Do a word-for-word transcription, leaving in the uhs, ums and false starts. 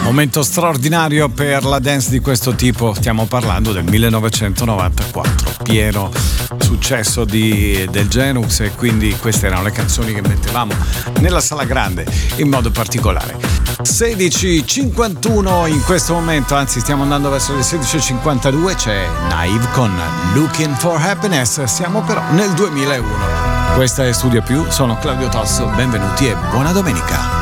Momento straordinario per la dance di questo tipo, stiamo parlando del millenovecentonovantaquattro, pieno successo di, del Genux, e quindi queste erano le canzoni che mettevamo nella sala grande in modo particolare. sedici e cinquantuno in questo momento, anzi stiamo andando verso le sedici e cinquantadue, c'è Naive con Looking for Happiness, siamo però nel duemilauno. Questa è Studio Più, sono Claudio Tosso, benvenuti e buona domenica.